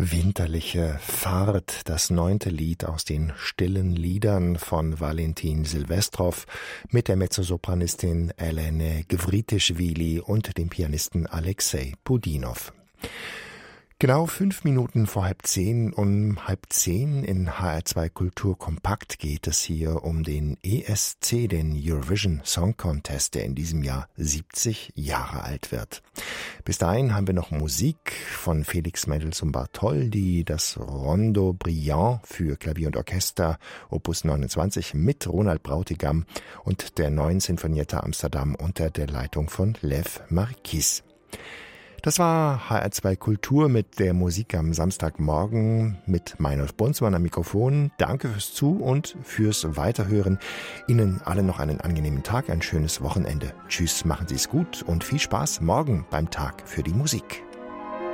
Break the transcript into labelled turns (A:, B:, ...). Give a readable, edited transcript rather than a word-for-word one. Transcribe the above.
A: Winterliche Fahrt, das 9. Lied aus den stillen Liedern von Valentin Silvestrov mit der Mezzosopranistin Elene Gvritischvili und dem Pianisten Alexei Pudinov. Genau 5 Minuten vor 9:30, um 9:30 in HR2 Kultur Kompakt geht es hier um den ESC, den Eurovision Song Contest, der in diesem Jahr 70 Jahre alt wird. Bis dahin haben wir noch Musik von Felix Mendelssohn Bartholdy, das Rondo Brillant für Klavier und Orchester, Opus 29 mit Ronald Brautigam und der neuen Sinfonietta Amsterdam unter der Leitung von Lev Marquis. Das war HR2 Kultur mit der Musik am Samstagmorgen mit Meinolf Bunzmann am Mikrofon. Danke fürs Zu- und fürs Weiterhören. Ihnen allen noch einen angenehmen Tag, ein schönes Wochenende. Tschüss, machen Sie es gut und viel Spaß morgen beim Tag für die Musik.